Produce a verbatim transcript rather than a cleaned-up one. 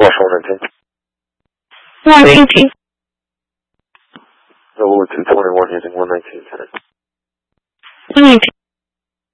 Wash one nineteen. one eighteen. Nova two twenty-one using one nineteen center. one nineteen.